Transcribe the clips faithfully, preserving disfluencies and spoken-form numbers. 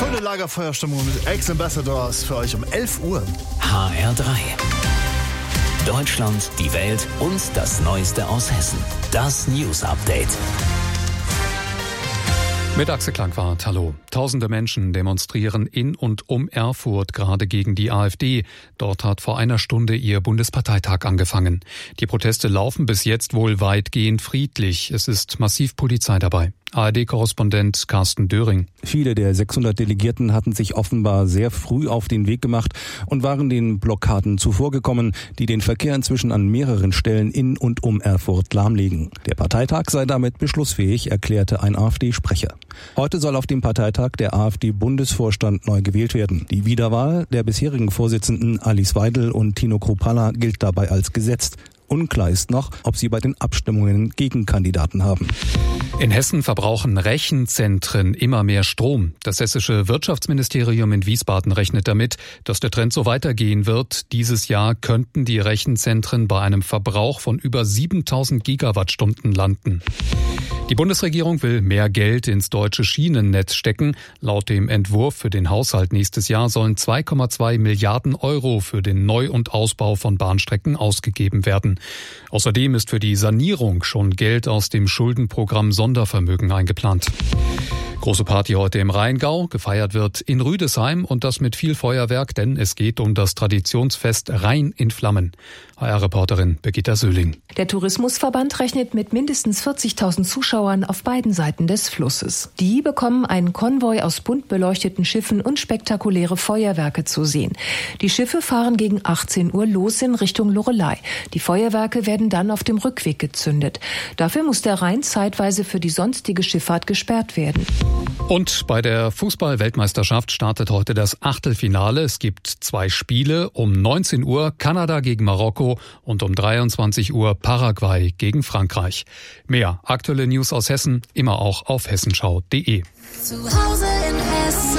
Schöne Lagerfeuerstimmung mit Ex-Ambassadors für euch um elf Uhr. H R drei. Deutschland, die Welt und das Neueste aus Hessen. Das News Update. Mit Axel Klangwart, hallo. Tausende Menschen demonstrieren in und um Erfurt gerade gegen die AfD. Dort hat vor einer Stunde ihr Bundesparteitag angefangen. Die Proteste laufen bis jetzt wohl weitgehend friedlich. Es ist massiv Polizei dabei. A R D-Korrespondent Carsten Döring. Viele der sechshundert Delegierten hatten sich offenbar sehr früh auf den Weg gemacht und waren den Blockaden zuvorgekommen, die den Verkehr inzwischen an mehreren Stellen in und um Erfurt lahmlegen. Der Parteitag sei damit beschlussfähig, erklärte ein AfD-Sprecher. Heute soll auf dem Parteitag der AfD-Bundesvorstand neu gewählt werden. Die Wiederwahl der bisherigen Vorsitzenden Alice Weidel und Tino Kruppalla gilt dabei als gesetzt. Unklar ist noch, ob sie bei den Abstimmungen Gegenkandidaten haben. In Hessen verbrauchen Rechenzentren immer mehr Strom. Das hessische Wirtschaftsministerium in Wiesbaden rechnet damit, dass der Trend so weitergehen wird. Dieses Jahr könnten die Rechenzentren bei einem Verbrauch von über siebentausend Gigawattstunden landen. Die Bundesregierung will mehr Geld ins deutsche Schienennetz stecken. Laut dem Entwurf für den Haushalt nächstes Jahr sollen zwei Komma zwei Milliarden Euro für den Neu- und Ausbau von Bahnstrecken ausgegeben werden. Außerdem ist für die Sanierung schon Geld aus dem Schuldenprogramm Sondervermögen eingeplant. Große Party heute im Rheingau. Gefeiert wird in Rüdesheim und das mit viel Feuerwerk, denn es geht um das Traditionsfest Rhein in Flammen. H R-Reporterin Birgitta Söhling. Der Tourismusverband rechnet mit mindestens vierzigtausend Zuschauern auf beiden Seiten des Flusses. Die bekommen einen Konvoi aus bunt beleuchteten Schiffen und spektakuläre Feuerwerke zu sehen. Die Schiffe fahren gegen achtzehn Uhr los in Richtung Loreley. Die Feuerwerke werden dann auf dem Rückweg gezündet. Dafür muss der Rhein zeitweise für die sonstige Schifffahrt gesperrt werden. Und bei der Fußball-Weltmeisterschaft startet heute das Achtelfinale. Es gibt zwei Spiele. Um neunzehn Uhr Kanada gegen Marokko und um dreiundzwanzig Uhr Paraguay gegen Frankreich. Mehr aktuelle News aus Hessen immer auch auf hessenschau punkt de. Zu Hause in Hessen.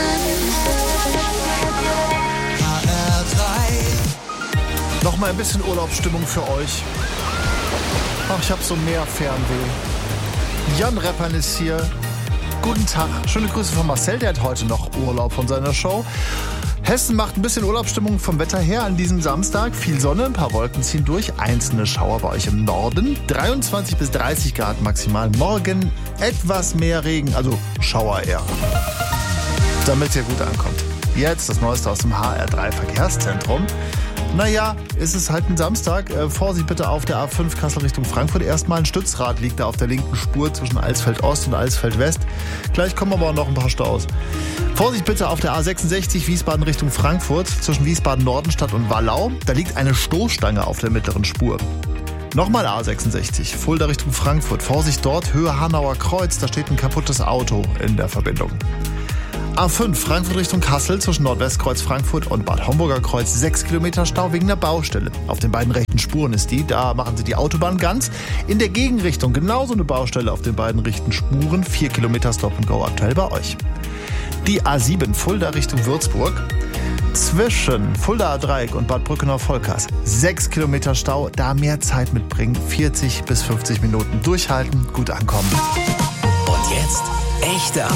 H R drei. Noch mal ein bisschen Urlaubsstimmung für euch. Ach, ich hab so mehr Fernweh. Jan Reppern ist hier. Guten Tag. Schöne Grüße von Marcel, der hat heute noch Urlaub von seiner Show. Hessen macht ein bisschen Urlaubsstimmung vom Wetter her an diesem Samstag. Viel Sonne, ein paar Wolken ziehen durch, einzelne Schauer bei euch im Norden. dreiundzwanzig bis dreißig Grad maximal. Morgen etwas mehr Regen, also Schauer eher. Damit ihr gut ankommt. Jetzt das Neueste aus dem H R drei Verkehrszentrum. Naja, es ist halt ein Samstag. Äh, Vorsicht bitte auf der A fünf Kassel Richtung Frankfurt. Erstmal ein Stützrad liegt da auf der linken Spur zwischen Alsfeld Ost und Alsfeld West. Gleich kommen aber auch noch ein paar Staus. Vorsicht bitte auf der A sechsundsechzig Wiesbaden Richtung Frankfurt zwischen Wiesbaden Nordenstadt und Wallau. Da liegt eine Stoßstange auf der mittleren Spur. Nochmal A sechsundsechzig, Fulda Richtung Frankfurt. Vorsicht dort, Höhe Hanauer Kreuz. Da steht ein kaputtes Auto in der Verbindung. A fünf Frankfurt Richtung Kassel zwischen Nordwestkreuz Frankfurt und Bad Homburger Kreuz sechs Kilometer Stau wegen der Baustelle. Auf den beiden rechten Spuren ist die, da machen sie die Autobahn ganz. In der Gegenrichtung genauso eine Baustelle auf den beiden rechten Spuren, vier Kilometer Stop and Go aktuell bei euch. Die A sieben Fulda Richtung Würzburg zwischen Fuldaer Dreieck und Bad Brückenau-Volkers sechs Kilometer Stau, da mehr Zeit mitbringen, vierzig bis fünfzig Minuten durchhalten, gut ankommen. Und jetzt echte